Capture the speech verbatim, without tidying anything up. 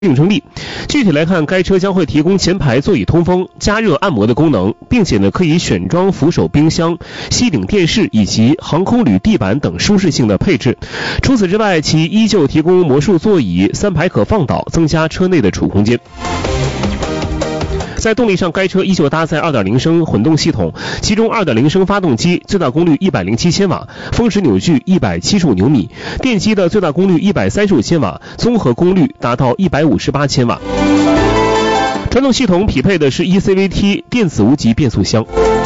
竞争力。具体来看，该车将会提供前排座椅通风、加热按摩的功能，并且呢可以选装扶手冰箱、吸顶电视以及航空铝地板等舒适性的配置。除此之外，其依旧提供魔术座椅、三排可放倒，增加车内的储空间。在动力上，该车依旧搭载 二点零 升混动系统，其中 二点零 升发动机最大功率一百零七千瓦，峰值扭矩一百七十五牛米，电机的最大功率一百三十五千瓦，综合功率达到一百五十八千瓦。传动系统匹配的是 E C V T 电子无级变速箱。